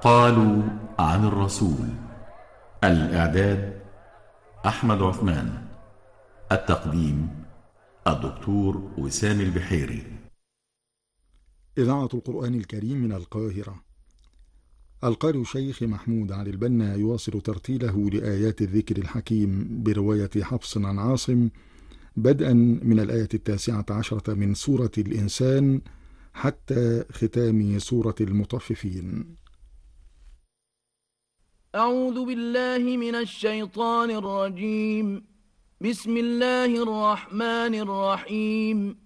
قالوا عن الرسول. الإعداد أحمد عثمان. التقديم الدكتور وسام البحيري. إذاعة القرآن الكريم من القاهرة. القارئ الشيخ محمود علي البنا يواصل ترتيله لآيات الذكر الحكيم برواية حفص عن عاصم، بدءا من الآية 19 من سورة الإنسان حتى ختام سورة المطففين. أعوذ بالله من الشيطان الرجيم. بسم الله الرحمن الرحيم.